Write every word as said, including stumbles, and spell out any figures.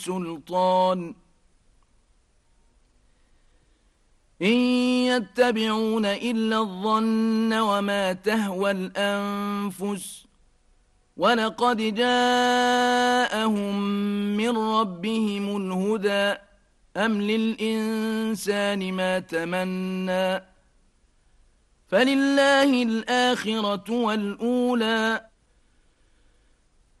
سلطان إن يتبعون إلا الظن وما تهوى الأنفس ولقد جاءهم من ربهم الهدى أم للإنسان ما تمنى فلله الآخرة والأولى